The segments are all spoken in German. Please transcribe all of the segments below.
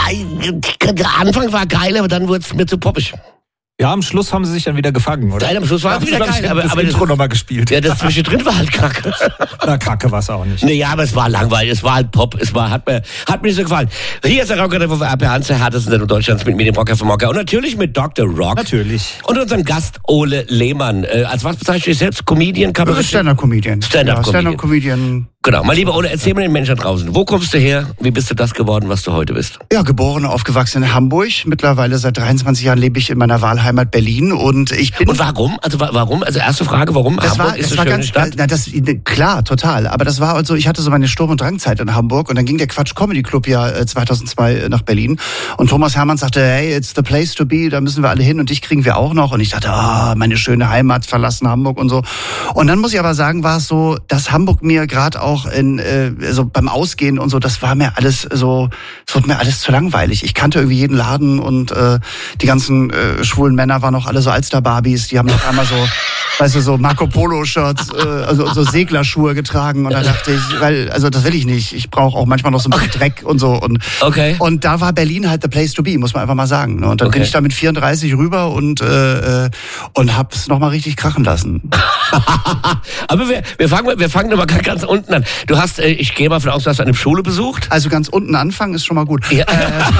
der Anfang war geil, aber dann wurde es mir zu poppig. Ja, am Schluss haben sie sich dann wieder gefangen, oder? Nein, am Schluss war es wieder geil. Aber das Intro nochmal gespielt. Ja, das zwischendrin war halt kacke. Na, kacke war es auch nicht. Naja, aber es war langweilig, es war halt Pop, hat mir nicht so gefallen. Hier ist der Rocker von RP Hans, der härtesten Sendung Deutschlands mit mir, dem Rocker vom Rocker. Und natürlich mit Dr. Rock. Natürlich. Und unserem Gast Ole Lehmann. Als was bezeichnest du dich selbst? Comedian? Stand-up-Comedian. Stand-up-Comedian. Genau. Mein lieber Ole, erzähl mir den Menschen da draußen. Wo kommst du her? Wie bist du das geworden, was du heute bist? Ja, geboren, aufgewachsen in Hamburg. Mittlerweile seit 23 Jahren lebe ich in meiner Wahlheimat Berlin und ich bin... Und warum? Also erste Frage, warum? Das Hamburg war, ist das eine war schöne ganz, Stadt. na, klar, total. Aber das war also, ich hatte so meine Sturm- und Drangzeit in Hamburg und dann ging der Quatsch Comedy Club ja 2002 nach Berlin und Thomas Hermann sagte, hey, it's the place to be, da müssen wir alle hin und dich kriegen wir auch noch und ich dachte, meine schöne Heimat, verlassen Hamburg und so. Und dann muss ich aber sagen, war es so, dass Hamburg mir gerade auch so beim Ausgehen und so, das war mir alles so, es wurde mir alles zu langweilig. Ich kannte irgendwie jeden Laden und die ganzen schwulen Männer waren auch alle so Alster-Barbies, die haben noch einmal so, weißt du, so Marco Polo-Shirts, also so Seglerschuhe getragen und da dachte ich, also das will ich nicht. Ich brauche auch manchmal noch so ein bisschen Dreck und so. Und da war Berlin halt the place to be, muss man einfach mal sagen. Und dann bin ich da mit 34 rüber und hab's nochmal richtig krachen lassen. Aber wir fangen aber ganz unten an. Du hast, ich gehe mal davon aus, du hast eine Schule besucht? Also ganz unten anfangen ist schon mal gut. Ja.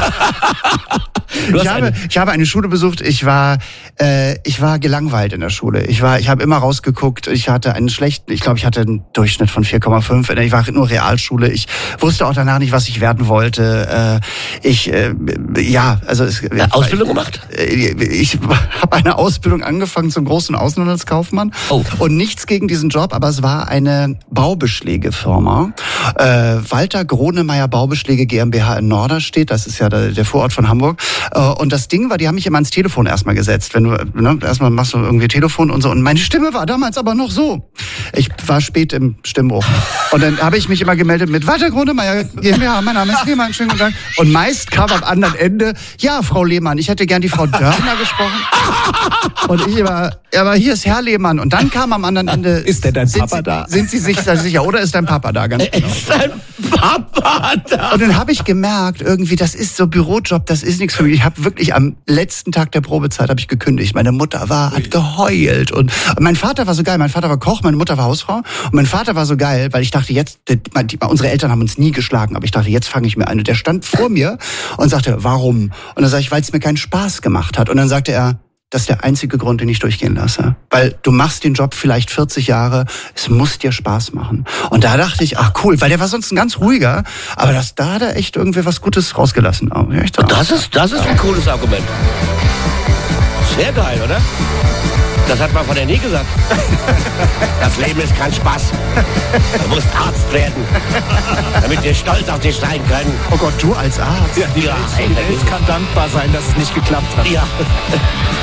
Ich habe eine Schule besucht. Ich war gelangweilt in der Schule. Ich habe immer rausgeguckt. Ich hatte einen ich hatte einen Durchschnitt von 4,5. Ich war nur Realschule. Ich wusste auch danach nicht, was ich werden wollte. Ausbildung gemacht? Ich habe eine Ausbildung angefangen zum großen Außenhandelskaufmann. Oh. Und nichts gegen diesen Job, aber es war eine Baubeschlägefirma. Walter Gronemeyer Baubeschläge GmbH in Norderstedt. Das ist ja der Vorort von Hamburg. Und das Ding war, die haben mich immer ans Telefon erstmal gesetzt. Wenn du, erstmal machst du irgendwie Telefon und so. Und meine Stimme war damals aber noch so. Ich war spät im Stimmbruch. Und dann habe ich mich immer gemeldet mit Walter Gronemeyer GmbH, mein Name ist Lehmann, schönen guten Tag. Und meist kam am anderen Ende, ja, Frau Lehmann, ich hätte gern die Frau Dörner gesprochen. Und ich immer, aber hier ist Herr Lehmann. Und dann kam am anderen Ende... Ist denn dein Papa da? Sind Sie sich da sicher? Oder ist dein Papa da? Ganz genau. Ist dein Papa da? Und dann habe ich gemerkt, irgendwie, das ist so Bürojob, das ist nichts für mich. Ich habe wirklich am letzten Tag der Probezeit habe ich gekündigt. Meine Mutter hat geheult. Und mein Vater war so geil. Mein Vater war Koch, meine Mutter war Hausfrau. Und mein Vater war so geil, weil ich dachte, jetzt, unsere Eltern haben uns nie geschlagen, aber ich dachte, jetzt fange ich mir an. Und der stand vor mir und sagte, warum? Und dann sage ich, weil es mir keinen Spaß gemacht hat. Und dann sagte er, das ist der einzige Grund, den ich durchgehen lasse. Weil du machst den Job vielleicht 40 Jahre, es muss dir Spaß machen. Und da dachte ich, ach cool, weil der war sonst ein ganz ruhiger, aber da hat er echt irgendwie was Gutes rausgelassen. Ja, das ist ein cooles Argument. Sehr geil, oder? Das hat man von der nie gesagt. Das Leben ist kein Spaß. Du musst Arzt werden, damit wir stolz auf dich sein können. Oh Gott, du als Arzt? Ja, die Welt kann dankbar sein, dass es nicht geklappt hat. Ja.